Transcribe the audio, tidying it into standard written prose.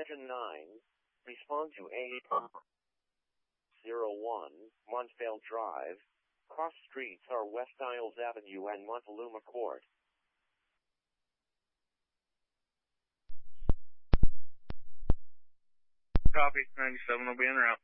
Legend 9, respond to A01, Montvale Drive. Cross streets are West Isles Avenue and Montaluma Court. Copy, 97 will be en route.